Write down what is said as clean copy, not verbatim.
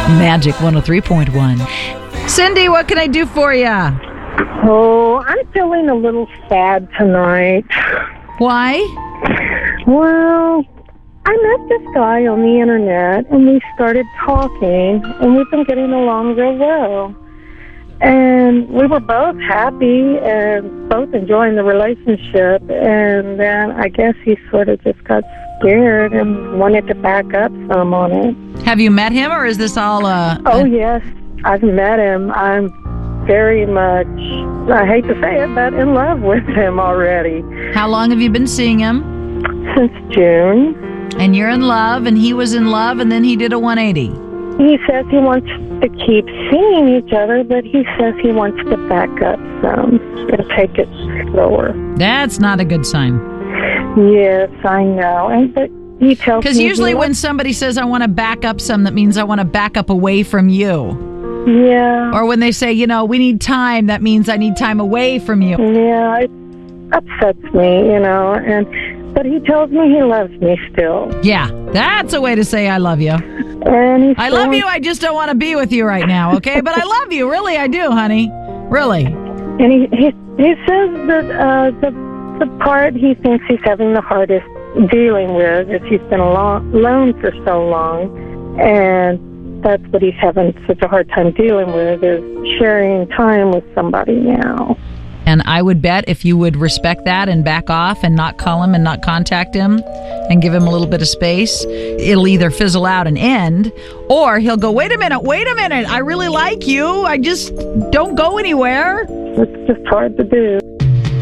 Magic 103.1. Cindy, what can I do for you? Oh, I'm feeling a little sad tonight. Why? Well, I met this guy on the internet, and we started talking, and we've been getting along real well. And we were both happy and both enjoying the relationship. And then I guess he sort of just got scared and wanted to back up some on it. Have you met him, or is this all Oh, yes. I've met him. I'm very much, I hate to say it, but in love with him already. How long have you been seeing him? Since June. And you're in love, and he was in love, and then he did a 180. He says he wants to keep seeing each other, but he says he wants to back up some and take it slower. That's not a good sign. Yes, I know. But he tells me... Because usually when somebody says, I want to back up some, that means I want to back up away from you. Yeah. Or when they say, we need time, that means I need time away from you. Yeah, it upsets me, but he tells me he loves me still. Yeah, that's a way to say I love you. And I love you, I just don't want to be with you right now, okay? But I love you, really, I do, honey. Really. And he says that the part he thinks he's having the hardest dealing with is he's been alone for so long, and that's what he's having such a hard time dealing with, is sharing time with somebody now. And I would bet if you would respect that and back off and not call him and not contact him and give him a little bit of space, it'll either fizzle out and end, or he'll go, wait a minute, I really like you. I just don't go anywhere. It's just hard to do.